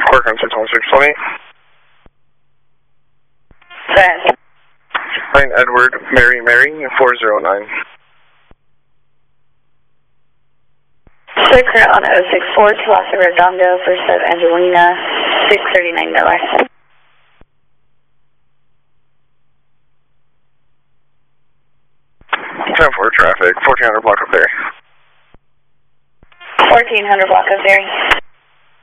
Frequency 2620. Send. Line Edward, Mary, 409. Sir, current on 064 to Los Redondo, first of Angelina, $639. 10-4 traffic, 1400 block of Berry. 1400 block of Berry.